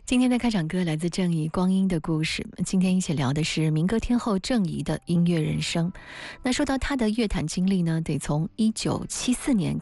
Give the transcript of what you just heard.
今天的开场歌来自郑怡《光阴的故事》，今天一起聊的是民歌天后郑怡的音乐人生。那说到她的乐坛经历呢，得从1974年